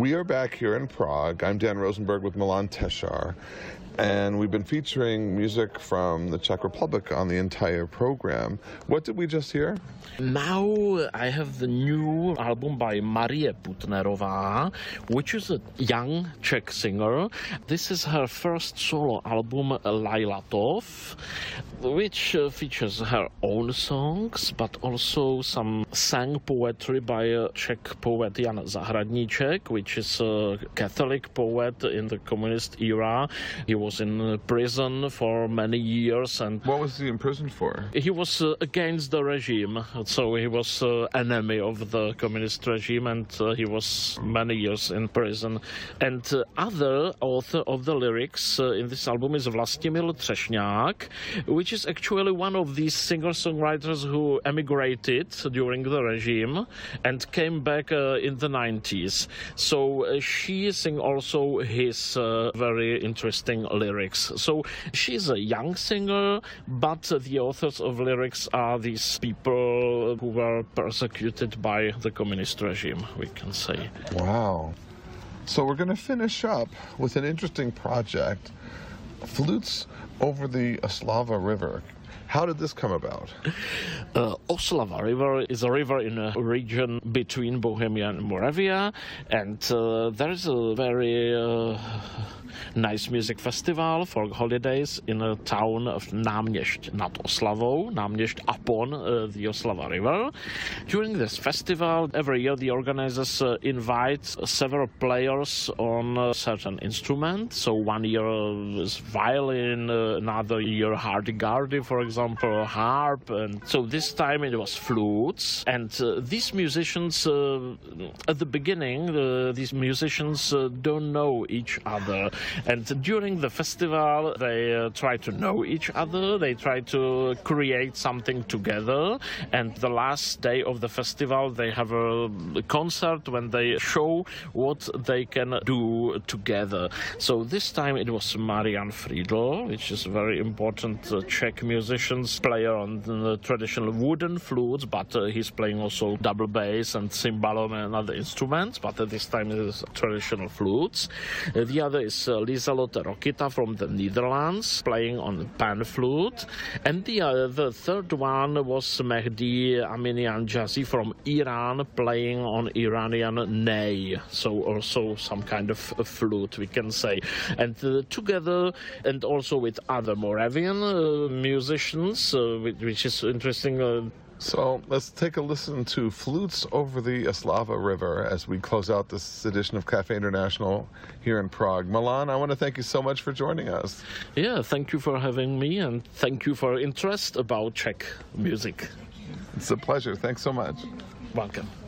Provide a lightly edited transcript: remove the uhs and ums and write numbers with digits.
We are back here in Prague. I'm Dan Rosenberg with Milan Teshar, and we've been featuring music from the Czech Republic on the entire program. What did we just hear? Now I have the new album by Marie Putnerová, which is a young Czech singer. This is her first solo album, Lailatov, which features her own songs, but also some sang poetry by a Czech poet Jan Zahradníček, which is a Catholic poet in the communist era. He was in prison for many years. And what was he imprisoned for? He was against the regime, so he was enemy of the communist regime, and he was many years in prison. And other author of the lyrics in this album is Vlastimil Třešňák, which is actually one of these singer-songwriters who emigrated during the regime and came back in the 90s. So she sings also his very interesting lyrics. So she's a young singer, but the authors of lyrics are these people who were persecuted by the communist regime, we can say. Wow. So we're going to finish up with an interesting project, Flutes Over the Oslava River. How did this come about? Oslava River is a river in a region between Bohemia and Moravia, and there is a very nice music festival for holidays in a town of Náměšť nad Oslavou, Náměšť upon the Oslava River. During this festival, every year the organizers invite several players on a certain instrument. So one year is violin, another year hurdy-gurdy, for example, harp. And so this time it was flutes. And these musicians, at the beginning, these musicians don't know each other. And during the festival, they try to know each other, they try to create something together. And the last day of the festival, they have a concert when they show what they can do together. So this time it was Marian Friedl, which is a very important Czech musician, player on the traditional wooden flutes, but he's playing also double bass and cymbalom and other instruments, but this time it is traditional flutes. The other is Lieselotte Rokita from the Netherlands, playing on pan flute. And the third one was Mehdi Aminian Jazi from Iran, playing on Iranian ney, so also some kind of flute, we can say. And together, and also with other Moravian musicians, which is interesting. So let's take a listen to Flutes Over the Oslava River as we close out this edition of Cafe International here in Prague. Milan, I want to thank you so much for joining us. Yeah, thank you for having me, and thank you for interest about Czech music. It's a pleasure. Thanks so much. Welcome.